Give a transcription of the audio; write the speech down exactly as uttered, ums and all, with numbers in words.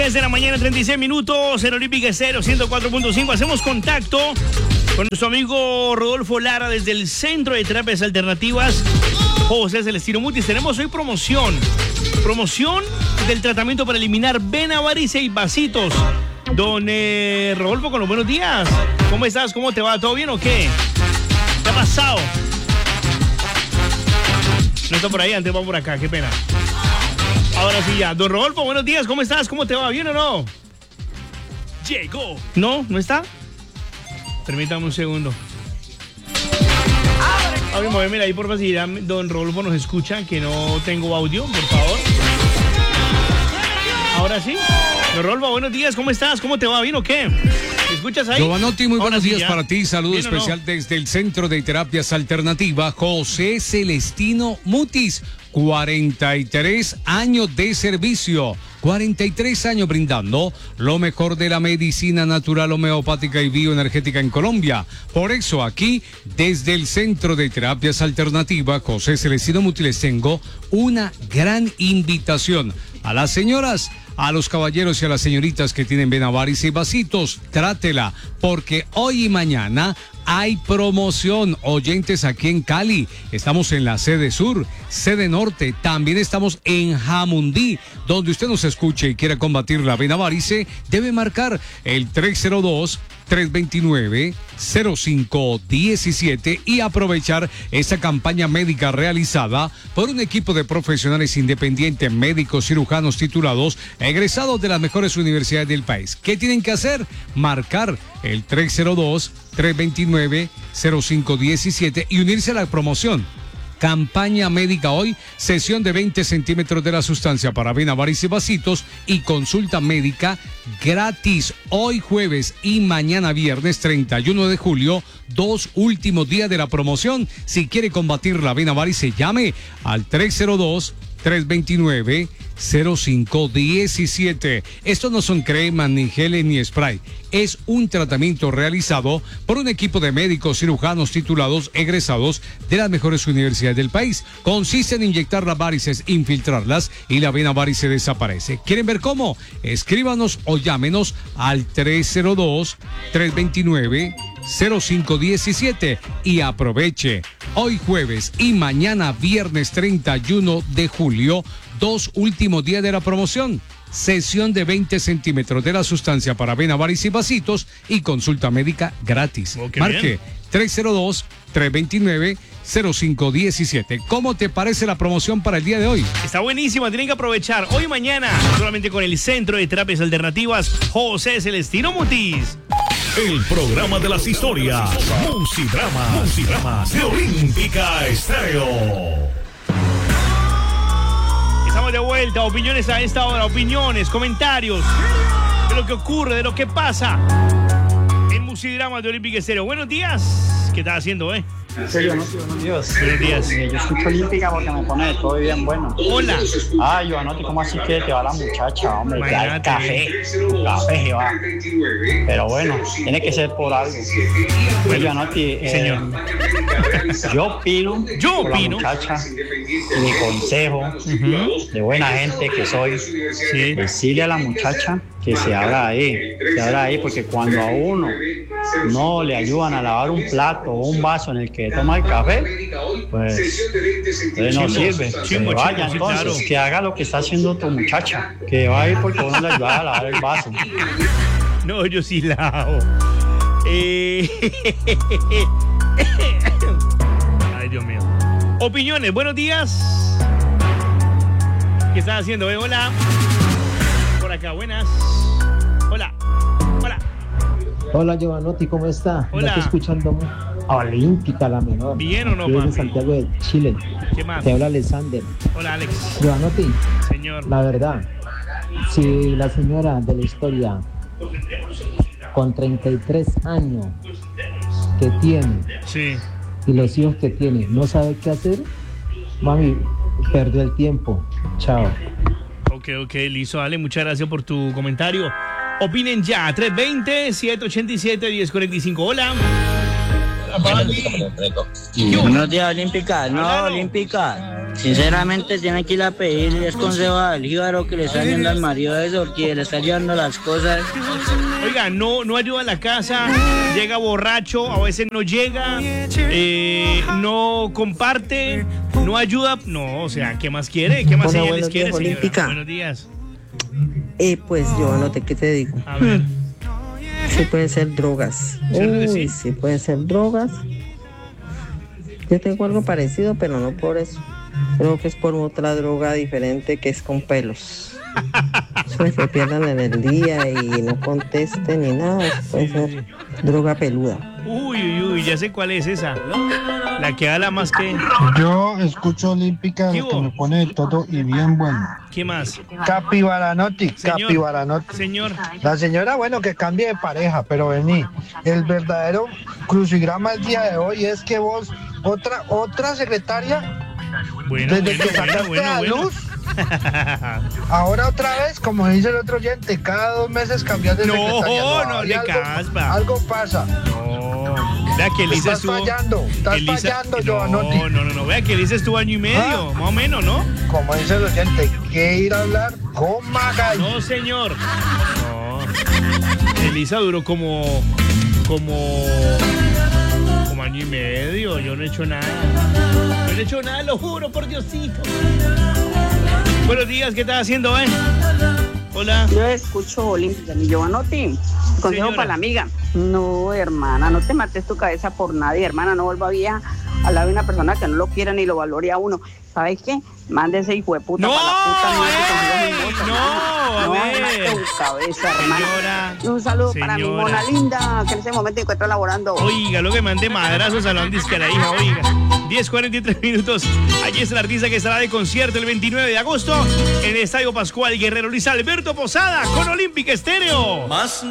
diez de la mañana, treinta y seis minutos, en Olímpica Estéreo ciento cuatro punto cinco. Hacemos contacto con nuestro amigo Rodolfo Lara desde el Centro de Terapias Alternativas José Celestino Mutis. Tenemos hoy promoción, promoción del tratamiento para eliminar vena, varice y vasitos. Don eh, Rodolfo, con los buenos días. ¿Cómo estás? ¿Cómo te va? ¿Todo bien o qué? ¿Qué ha pasado? No está por ahí, antes va por acá, qué pena. Ahora sí ya. Don Rodolfo, buenos días, ¿cómo estás? ¿Cómo te va? ¿Bien o no? Llegó. ¿No? ¿No está? Permítame un segundo. Ahora mismo, mira ahí por facilidad, don Rodolfo nos escucha, que no tengo audio, por favor. Ahora sí. Don Rodolfo, buenos días, ¿cómo estás? ¿Cómo te va? ¿Bien o qué? ¿Me escuchas ahí? Giovanotti, muy buenos sí, días ya. para ti. Saludo especial no? desde el Centro de Terapias Alternativas José Celestino Mutis. cuarenta y tres años de servicio. cuarenta y tres años brindando lo mejor de la medicina natural, homeopática y bioenergética en Colombia. Por eso aquí, desde el Centro de Terapias Alternativas José Celestino Mutis, les tengo una gran invitación. A las señoras, a los caballeros y a las señoritas que tienen vena, varice y vasitos, trátela, porque hoy y mañana hay promoción. Oyentes aquí en Cali, estamos en la sede sur, sede norte, también estamos en Jamundí. Donde usted nos escuche y quiera combatir la vena varice, debe marcar el tres cero dos, tres dos nueve, cero cinco uno siete y aprovechar esta campaña médica realizada por un equipo de profesionales independientes, médicos, cirujanos titulados, egresados de las mejores universidades del país. ¿Qué tienen que hacer? Marcar el tres cero dos, tres dos nueve, cero cinco uno siete y unirse a la promoción. Campaña médica hoy, sesión de veinte centímetros de la sustancia para vena, varice y vasitos y consulta médica gratis hoy jueves y mañana viernes treinta y uno de julio, dos últimos días de la promoción. Si quiere combatir la vena varice, llame al tres cero dos, tres dos nueve, cero cinco uno siete. Estos no son cremas, ni geles, ni spray. Es un tratamiento realizado por un equipo de médicos cirujanos titulados, egresados de las mejores universidades del país. Consiste en inyectar las varices, infiltrarlas y la vena varice desaparece. ¿Quieren ver cómo? Escríbanos o llámenos al tres cero dos, tres dos nueve, cero cinco uno siete y aproveche. Hoy jueves y mañana viernes treinta y uno de julio, dos últimos días de la promoción. Sesión de veinte centímetros de la sustancia para vena, varice y vasitos y consulta médica gratis. Oh, Marque bien. tres cero dos, tres dos nueve, cero cinco uno siete. ¿Cómo te parece la promoción para el día de hoy? Está buenísima, tienen que aprovechar hoy y mañana solamente con el Centro de Terapias Alternativas José Celestino Mutis. El programa de las historias, Musidramas, Musidramas de Olímpica Estéreo. Estamos de vuelta, opiniones a esta hora, opiniones, comentarios de lo que ocurre, de lo que pasa en Musidramas de Olímpica Estéreo. Buenos días, ¿qué estás haciendo, eh? En serio, no, tío, buenos días. Buenos días. Eh, yo escucho Olímpica porque me pone de todo bien bueno. Hola. Ay, Giovanotti, ¿cómo así que te va la muchacha, hombre? Que hay Imagínate. café, café que va. Pero bueno, tiene que ser por algo. Pues, Giovanotti, eh, Señor. yo opino Yo por opino. la muchacha y mi consejo Uh-huh. de buena gente que soy, Sí. decirle a la muchacha que se abra ahí, se abra ahí, porque cuando a uno no le ayudan a lavar un plato o un vaso en el que toma el café, pues entonces no Chimbo, sirve. chimbo, Que chimbo, vaya sí, entonces, claro. que haga lo que está haciendo tu muchacha, que va a ir porque uno le ayuda a lavar el vaso. No, yo sí la hago. Eh... Ay, Dios mío. Opiniones, buenos días. ¿Qué estás haciendo, eh? Hola. Por acá, buenas. Hola. Hola. Hola Giovanotti, ¿cómo está? Hola. Ya te escuchando a Olímpica, la menor. ¿Bien o no, Yo soy de papi? Santiago de Chile. ¿Qué más? Te habla Alexander. Hola, Alex. Giovanotti, Señor. la verdad, si la señora de la historia con treinta y tres años que tiene Sí. y los hijos que tiene no sabe qué hacer, mami, perdió el tiempo. Chao. Ok, ok, listo, Ale, muchas gracias por tu comentario. Opinen ya, tres dos cero, siete ocho siete, uno cero cuatro cinco. Hola. Buenos días, Olímpica. No, Olímpica. Sinceramente, tiene que ir a pedirles consejo al jíbaro que le está yendo al marido de eso, que le está llevando las cosas. Oiga, no, no ayuda a la casa, llega borracho, a veces no llega, eh, no comparte, no ayuda. No, o sea, ¿qué más quiere? ¿Qué más Hola, señales buenos quiere, días, señora? Olímpica. Buenos días. Eh, pues yo no te, ¿qué te digo? A ver. Sí pueden ser drogas. ¿Seguro que Uy, sí? sí pueden ser drogas. Yo tengo algo parecido, pero no por eso. Creo que es por otra droga diferente que es con pelos. Eso se pierdan en el día y no contesten ni nada. Eso puede ser droga peluda. Uy, uy, uy, ya sé cuál es esa. La que habla más que... Yo escucho Olímpica ¿Qué que hubo? me pone de todo y bien bueno. ¿Qué más? Capibaranotti, Señor. Capibaranotti. Señor. La señora, bueno, que cambie de pareja, pero vení. El verdadero crucigrama el día de hoy es que vos, otra, otra secretaria, Bueno, desde bueno, que bueno, sacaste bueno, a bueno. luz, ahora otra vez, como dice el otro oyente, cada dos meses cambias de No, secretaria. no ahí le algo, caspa. algo pasa. No. Vea que Elisa Estás estuvo... fallando, estás Elisa- fallando, no, Giovanotti. no, no, no. Vea que Elisa estuvo año y medio, Ah. más o menos, ¿no? Como dice el oyente, que ir a hablar con Magali. No, señor. No. Elisa duró como... Como... Como año y medio. Yo no he hecho nada. Yo no he hecho nada, lo juro, por Diosito. Buenos días, ¿qué estás haciendo, eh? Hola. Yo escucho Olímpica, mi Giovanotti. Consejo Señora. para la amiga. No, hermana, no te mates tu cabeza por nadie, hermana. No vuelva vieja al lado de una persona que no lo quiera ni lo valore a uno. ¿Sabes qué? Mándese hijo de puta No, para la puta. No, ey, no, a no, ver. no, tu cabeza, hermana. Señora, Y un saludo para mi señora. mona linda, que en ese momento encuentra laborando. Oiga, lo que mande madrazos a la disque a la hija, oiga. diez cuarenta y tres minutos. Allí es el artista que estará de concierto el veintinueve de agosto en el Estadio Pascual Guerrero. Luis Alberto Posada con Olímpica Estéreo. Más